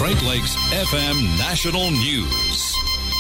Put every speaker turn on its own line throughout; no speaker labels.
Great Lakes FM National News.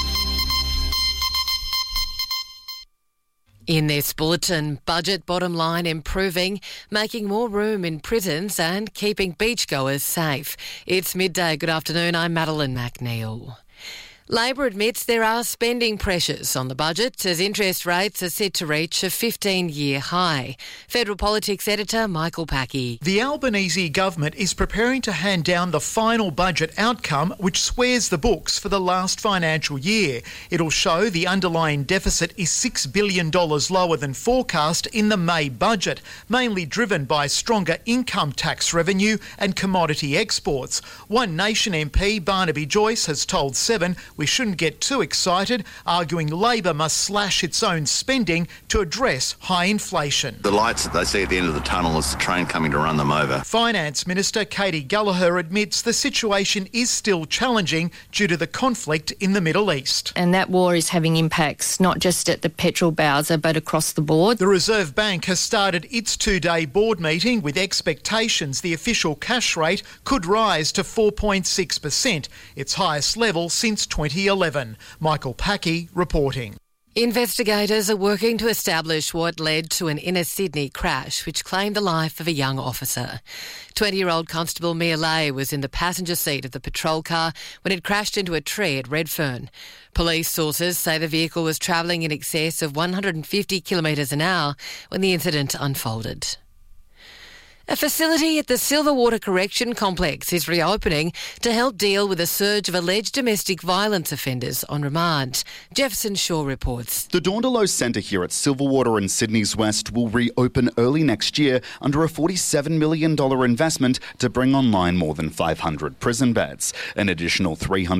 In this bulletin, budget bottom line improving, making more room in prisons and keeping beachgoers safe. It's midday. Good afternoon. I'm Madeline McNeil. Labor admits there are spending pressures on the budget as interest rates are set to reach a 15-year high. Federal Politics editor Michael Packey.
The Albanese government is preparing to hand down the final budget outcome, which swears the books for the last financial year. It'll show the underlying deficit is $6 billion lower than forecast in the May budget, mainly driven by stronger income tax revenue and commodity exports. One Nation MP, Barnaby Joyce, has told Seven we shouldn't get too excited, arguing Labor must slash its own spending to address high inflation.
The lights that they see at the end of the tunnel is the train coming to run them over.
Finance Minister Katie Gallagher admits the situation is still challenging due to the conflict in the Middle East.
And that war is having impacts not just at the petrol bowser but across the board.
The Reserve Bank has started its two-day board meeting with expectations the official cash rate could rise to 4.6%, its highest level since 2011. Michael Packey reporting.
Investigators are working to establish what led to an inner Sydney crash which claimed the life of a young officer. 20-year-old Constable Mia Lay was in the passenger seat of the patrol car when it crashed into a tree at Redfern. Police sources say the vehicle was travelling in excess of 150 kilometres an hour when the incident unfolded. A facility at the Silverwater Correction Complex is reopening to help deal with a surge of alleged domestic violence offenders on remand. Jefferson Shaw reports.
The Dawndelow Centre here at Silverwater in Sydney's West will reopen early next year under a $47 million investment to bring online more than 500 prison beds. An additional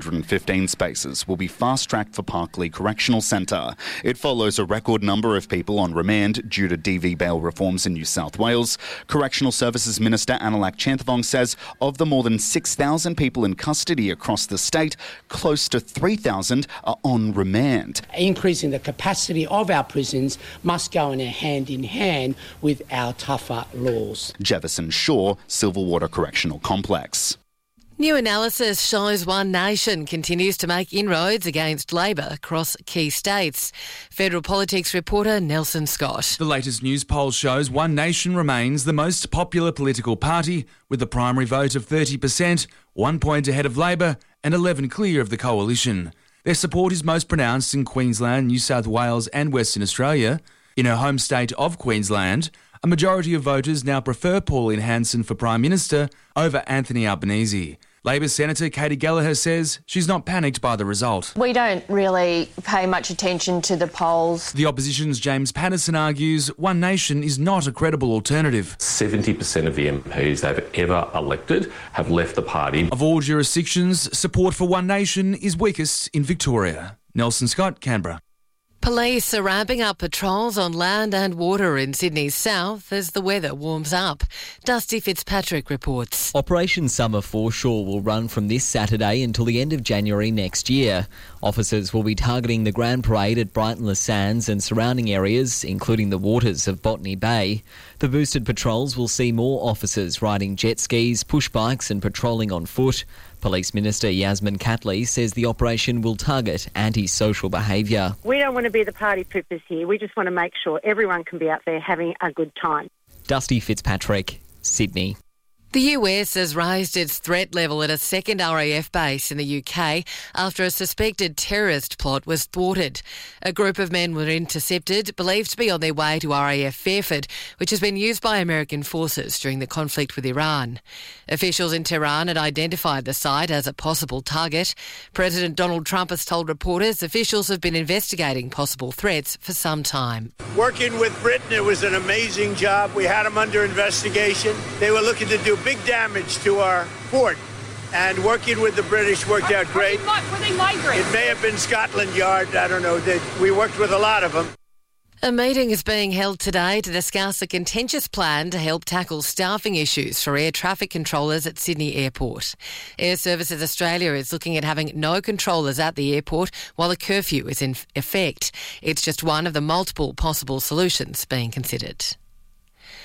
315 spaces will be fast-tracked for Parkley Correctional Centre. It follows a record number of people on remand due to DV bail reforms in New South Wales. Correctional Services Minister Analak Chanthvong says of the more than 6,000 people in custody across the state, close to 3,000 are on remand.
Increasing the capacity of our prisons must go hand in hand with our tougher laws.
Jefferson Shaw, Silverwater Correctional Complex.
New analysis shows One Nation continues to make inroads against Labor across key states. Federal Politics reporter Nelson Scott.
The latest news poll shows One Nation remains the most popular political party with a primary vote of 30%, 1 point ahead of Labor and 11 clear of the coalition. Their support is most pronounced in Queensland, New South Wales and Western Australia. In her home state of Queensland, a majority of voters now prefer Pauline Hanson for Prime Minister over Anthony Albanese. Labor Senator Katie Gallagher says she's not panicked by the result.
We don't really pay much attention to the polls.
The opposition's James Patterson argues One Nation is not a credible alternative.
70% of the MPs they've ever elected have left the party.
Of all jurisdictions, support for One Nation is weakest in Victoria. Nelson Scott, Canberra.
Police are ramping up patrols on land and water in Sydney's south as the weather warms up. Dusty Fitzpatrick reports.
Operation Summer Foreshore will run from this Saturday until the end of January next year. Officers will be targeting the Grand Parade at Brighton Le Sands and surrounding areas, including the waters of Botany Bay. The boosted patrols will see more officers riding jet skis, push bikes and patrolling on foot. Police Minister Yasmin Catley says the operation will target antisocial behaviour.
We don't want to be the party poopers here. We just want to make sure everyone can be out there having a good time.
Dusty Fitzpatrick, Sydney.
The US has raised its threat level at a second RAF base in the UK after a suspected terrorist plot was thwarted. A group of men were intercepted, believed to be on their way to RAF Fairford, which has been used by American forces during the conflict with Iran. Officials in Tehran had identified the site as a possible target. President Donald Trump has told reporters officials have been investigating possible threats for some time.
Working with Britain, it was an amazing job. We had them under investigation. They were looking to do big damage to our port, and working with the British worked out great.
Were they migrants?
It may have been Scotland Yard, I don't know. We worked with a lot of them.
A meeting is being held today to discuss a contentious plan to help tackle staffing issues for air traffic controllers at Sydney Airport. Air Services Australia is looking at having no controllers at the airport while a curfew is in effect. It's just one of the multiple possible solutions being considered.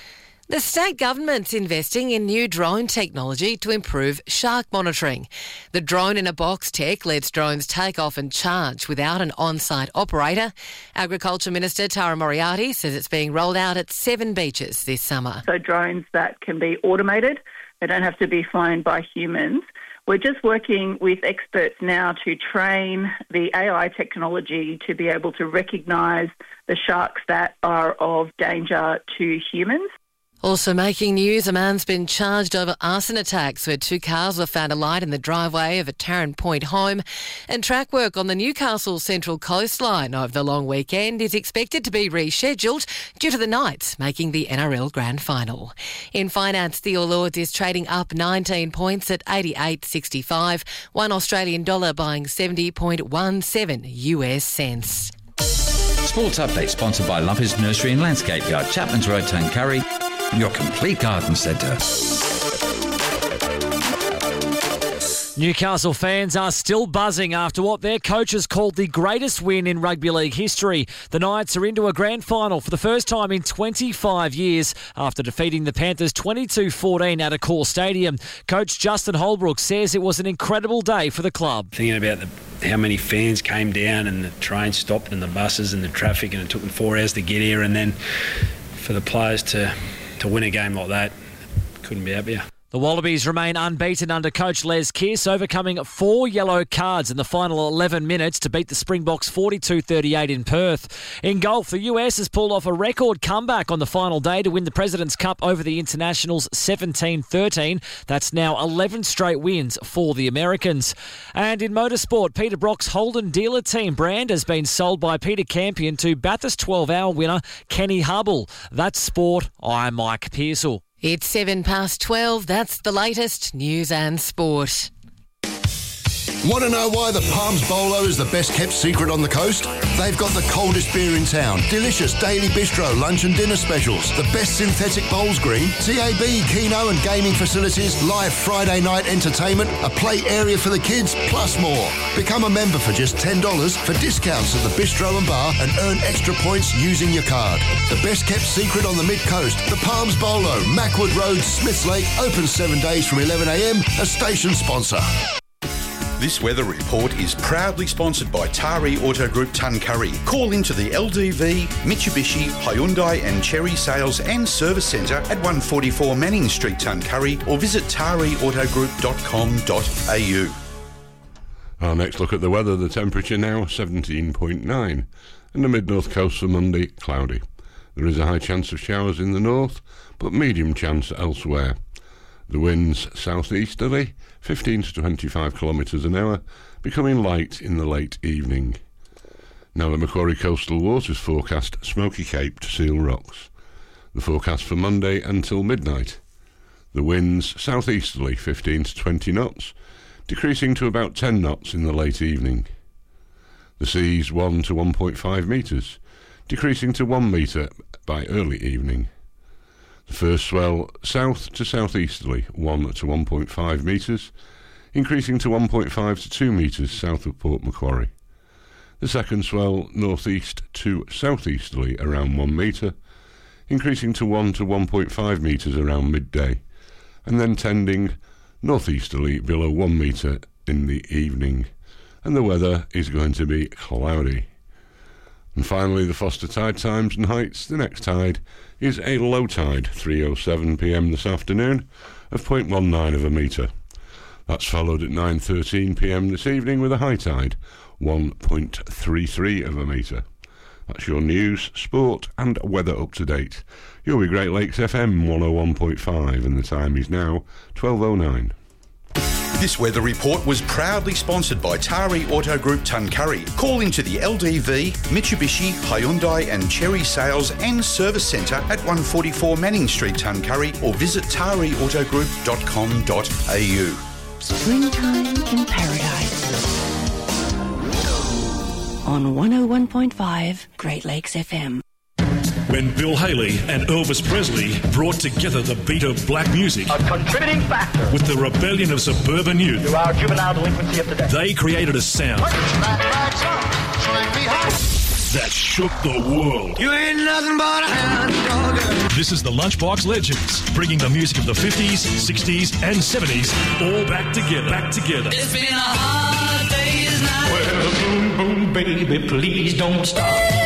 The state government's investing in new drone technology to improve shark monitoring. The drone-in-a-box tech lets drones take off and charge without an on-site operator. Agriculture Minister Tara Moriarty says it's being rolled out at 7 beaches this summer.
So drones that can be automated, they don't have to be flown by humans. We're just working with experts now to train the AI technology to be able to recognise the sharks that are of danger to humans.
Also making news, a man's been charged over arson attacks where 2 cars were found alight in the driveway of a Tarrant Point home. And track work on the Newcastle Central Coastline over the long weekend is expected to be rescheduled due to the Knights making the NRL Grand Final. In finance, the All Ords is trading up 19 points at 88.65, $1 Australian dollar buying 70.17 US cents.
Sports Update sponsored by Lumpers Nursery and Landscape Yard, Chapman's Road, Tuncurry. Your complete garden centre.
Newcastle fans are still buzzing after what their coaches called the greatest win in rugby league history. The Knights are into a grand final for the first time in 25 years after defeating the Panthers 22-14 at Accor Stadium. Coach Justin Holbrook says it was an incredible day for the club.
Thinking about how many fans came down and the train stopped and the buses and the traffic, and it took them 4 hours to get here, and then for the players to win a game like that, couldn't be happier.
The Wallabies remain unbeaten under coach Les Kiss, overcoming 4 yellow cards in the final 11 minutes to beat the Springboks 42-38 in Perth. In golf, the US has pulled off a record comeback on the final day to win the President's Cup over the Internationals 17-13. That's now 11 straight wins for the Americans. And in motorsport, Peter Brock's Holden dealer team brand has been sold by Peter Campion to Bathurst 12-hour winner Kenny Hubble. That's sport. I'm Mike Pearsall.
It's 12:07. That's the latest news and sport.
Want to know why the Palms Bolo is the best kept secret on the coast? They've got the coldest beer in town, delicious daily bistro lunch and dinner specials, the best synthetic bowls green, TAB, Keno and gaming facilities, live Friday night entertainment, a play area for the kids, plus more. Become a member for just $10 for discounts at the bistro and bar and earn extra points using your card. The best kept secret on the mid-coast, the Palms Bolo, Mackwood Road, Smiths Lake, open 7 days from 11 a.m, a station sponsor.
This weather report is proudly sponsored by Tari Auto Group Tuncurry. Call into the LDV, Mitsubishi, Hyundai and Cherry Sales and Service Centre at 144 Manning Street, Tuncurry, or visit tariautogroup.com.au.
Our next look at the weather, the temperature now 17.9. And the mid-north coast for Monday, cloudy. There is a high chance of showers in the north, but medium chance elsewhere. The winds southeasterly, 15 to 25 kilometres an hour, becoming light in the late evening. Now the Macquarie coastal waters forecast Smoky Cape to Seal Rocks. The forecast for Monday until midnight. The winds southeasterly, 15 to 20 knots, decreasing to about 10 knots in the late evening. The seas 1 to 1.5 metres, decreasing to 1 metre by early evening. The first swell south to southeasterly, 1 to 1.5 metres, increasing to 1.5 to 2 metres south of Port Macquarie. The second swell northeast to southeasterly, around 1 metre, increasing to 1 to 1.5 metres around midday, and then tending northeasterly below 1 metre in the evening. And the weather is going to be cloudy. And finally, the Foster tide times and heights. The next tide is a low tide, 3:07 p.m. this afternoon, of 0.19 of a metre. That's followed at 9:13 p.m. this evening with a high tide, 1.33 of a metre. That's your news, sport and weather up to date. You're with Great Lakes FM 101.5 and the time is now 12:09.
This weather report was proudly sponsored by Tari Auto Group Tuncurry. Call into the LDV, Mitsubishi, Hyundai and Cherry Sales and Service Centre at 144 Manning Street, Tuncurry, or visit tariautogroup.com.au.
Springtime in Paradise. On 101.5 Great Lakes FM.
When Bill Haley and Elvis Presley brought together the beat of black music,
a contributing factor,
with the rebellion of suburban youth,
to our juvenile delinquency of today,
they created a sound that shook the world.
You ain't nothing but a hound dog.
This is the Lunchbox Legends, bringing the music of the 50s, 60s, and 70s all back together.
It's been a hard day's night. Well, boom, boom, baby, please don't stop.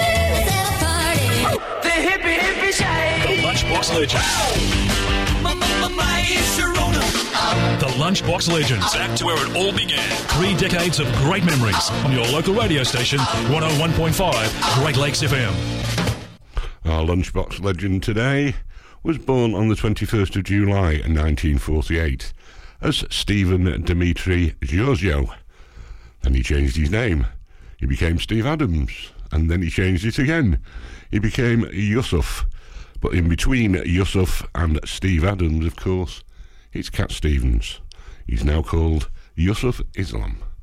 The hippie shake.
The Lunchbox Legends. The Lunchbox Legends, back to where it all began. 3 decades of great memories on your local radio station, 101.5 Great Lakes FM.
Our Lunchbox Legend today was born on the 21st of July 1948 as Stephen Dimitri Giorgio. Then he changed his name. He became Steve Adams, and then he changed it again. He became Yusuf. But in between Yusuf and Steve Adams, of course, it's Cat Stevens. He's now called Yusuf Islam.